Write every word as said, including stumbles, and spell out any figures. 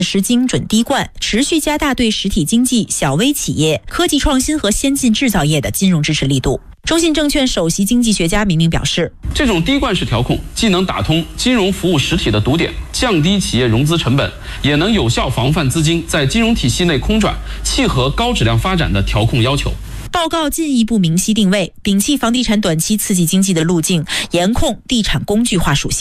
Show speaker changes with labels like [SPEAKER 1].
[SPEAKER 1] 实精准滴灌，持续加大对实体经济、小微企业、科技创新和先进制造业的金融支持力度。中信证券首席经济学家明明表示，
[SPEAKER 2] 这种滴灌式调控既能打通金融服务实体的堵点，降低企业融资成本，也能有效防范资金在金融体系内空转，契合高质量发展的调控要求。
[SPEAKER 1] 报告进一步明晰定位，摒弃房地产短期刺激经济的路径，严控地产工具化属性。